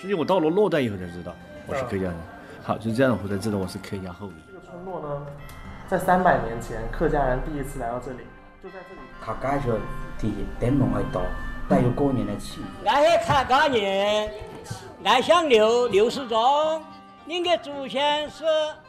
实际我到了洛段以后才知道我是客家人。好，就这样我才知道我是客家后裔。 这个村落呢，在300年前客家人第一次来到这里，就在这里。 客家人的灯笼爱到，带有过年的气氛。 俺是客家人，俺姓刘，刘世忠，您的祖先是